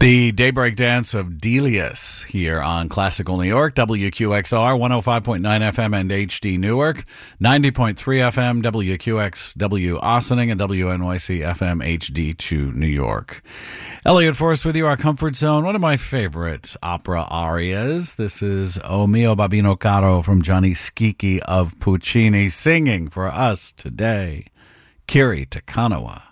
The Daybreak Dance of Delius here on Classical New York, WQXR, 105.9 FM and HD Newark, 90.3 FM, WQXW Ossining, and WNYC FM HD2 New York. Elliot Forrest with you, our comfort zone, one of my favorite opera arias. This is O Mio Babbino Caro from Gianni Schicchi of Puccini, singing for us today, Kiri Te Kanawa.